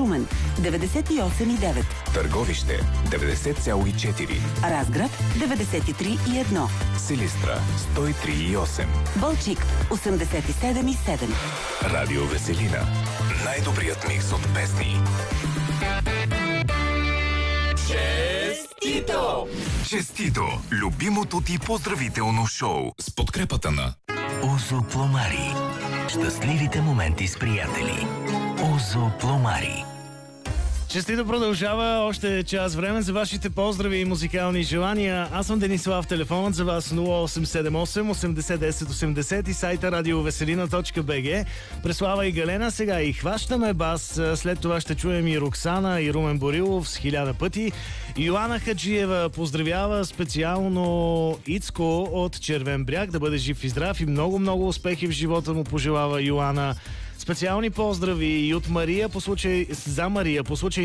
Шумен 98,9, Търговище 90,4, Разград 93,1, Силистра 103,8, Балчик 87,7. Радио Веселина. Най-добрият микс от песни. Честито! Честито! Любимото ти поздравително шоу с подкрепата на Озо Пломари. Щастливите моменти с приятели. Озо Пломари. Честито продължава още час време за вашите поздрави и музикални желания. Аз съм Денислав, телефонът за вас 0878 80 10 80 и сайта radioveselina.bg. Преслава и Галена, сега и хващаме бас. След това ще чуем и Роксана и Румен Борилов с 1000 пъти. Йоана Хаджиева поздравява специално Ицко от Червен бряг. Да бъде жив и здрав и много успехи в живота му пожелава Йоана. Специални поздрави и от Мария за Мария по случай